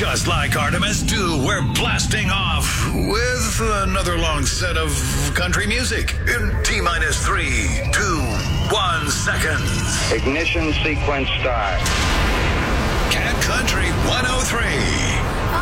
Just like Artemis 2, we're blasting off with another long set of country music in T-minus 3, 2, 1 seconds. Ignition sequence start. Cat Country 103.